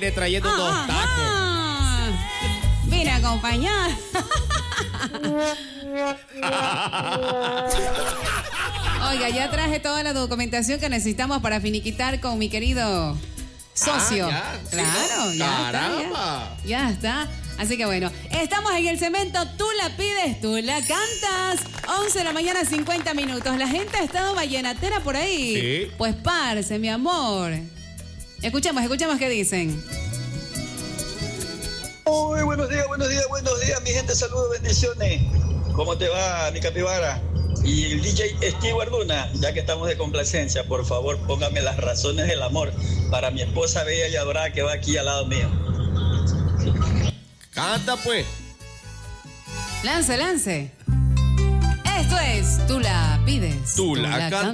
vine trayendo unos tacos. Vine a acompañar. Oiga, ya traje toda la documentación que necesitamos para finiquitar con mi querido socio. Claro, ya está. Así que bueno, estamos en el cemento, tú la pides, tú la cantas. 11 de la mañana, 50 minutos. La gente ha estado vallenatera por ahí. Sí. Pues parce, mi amor. Escuchemos qué dicen. Muy buenos días, mi gente, saludos, bendiciones. ¿Cómo te va, mi capibara? Y el DJ Steve Arduna, ya que estamos de complacencia, por favor, póngame Las razones del amor para mi esposa bella y adorada que va aquí al lado mío. Canta pues. Lance. Esto es Tú la pides. Tú la cantas.